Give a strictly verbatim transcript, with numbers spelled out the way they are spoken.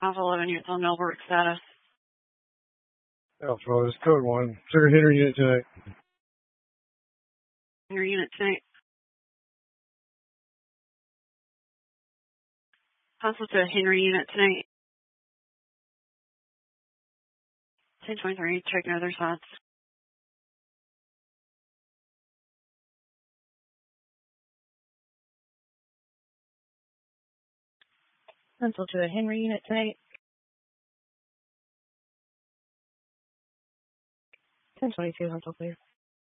Alpha eleven units on Melbourne status. Alpha, this is code one. Trigger Henry unit tonight. Henry unit tonight. Consult to Henry unit tonight. ten twenty-three, checking other sides. Consult to a Henry unit tonight. ten twenty-two, Huntsville, please.